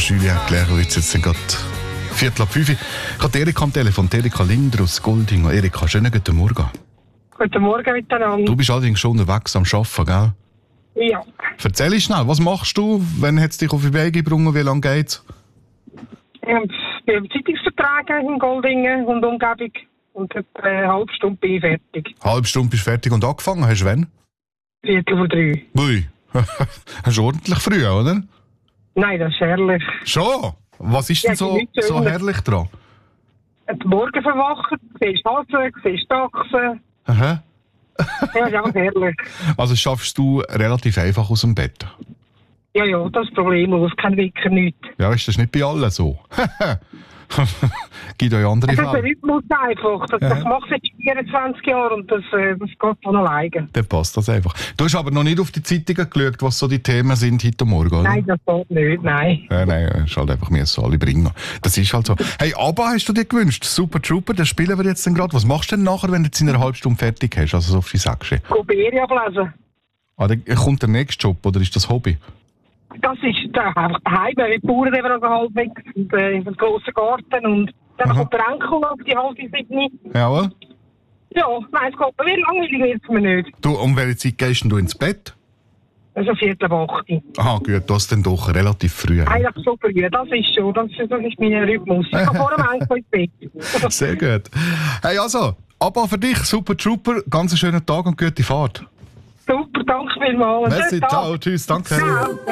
Julia Klärowitz, jetzt sind gerade 4:45. Ich habe Erika am Telefon, Erika Linder aus Golding. Erika, schönen guten Morgen. Guten Morgen miteinander. Du bist allerdings schon unterwegs am Arbeiten, gell? Ja. Erzähl schnell, was machst du? Wann hat es dich auf die Wege gebracht? Wie lange geht's? Ich bin Zeitungsverträge in Goldingen und Umgebung. Und etwa eine halbe Stunde bin ich fertig. Halbe Stunde bist du fertig und angefangen. Hast du wann? 2:45. Ui, hast du ordentlich früh, oder? Nein, das ist herrlich. Schon? Was ist denn Ja, so herrlich dran? Die Morgen verwachen, siehst Hasen, siehst Dachsen. Aha. Ja, ist einfach herrlich. Also schaffst du relativ einfach aus dem Bett? Ja, das ist problemlos, kein Wecker, nichts. Ja, ist das nicht bei allen so? Gibt euch andere Es ist ein Fälle. Rhythmus einfach. Ich mache es seit 24 Jahren und das geht von alleine. Dann passt das einfach. Du hast aber noch nicht auf die Zeitungen geschaut, was so die Themen sind heute Morgen, oder? Nein, das geht nicht, nein. Nein, ist halt einfach, mir so alle bringen. Das ist halt so. Hey, ABBA hast du dir gewünscht? Super Trooper, das spielen wir jetzt dann gerade. Was machst du denn nachher, wenn du jetzt in einer halben Stunde fertig hast? Also so viel sagst du. Goberie ablesen. Ah, dann kommt der nächste Job, oder ist das Hobby? Das ist einfach daheim, wir Bauern eben also halbwegs und in einem grossen Garten und dann kommt der Enkel auf die halbe 7. Jawohl. Ja, nein, es geht mir wie langweilig wird es mir nicht. Du, um welche Zeit gehst denn du ins Bett? Also 7:08. Aha, gut, das dann doch relativ früh. Eigentlich so früh, das ist schon, das ist mein Rhythmus. Ich gehe vor dem Enkel ins Bett. Sehr gut. Hey, also, ABBA für dich, Super Trooper, ganz einen schönen Tag und gute Fahrt. Super, danke vielmals. Merci, ciao, tschüss, danke. Ciao.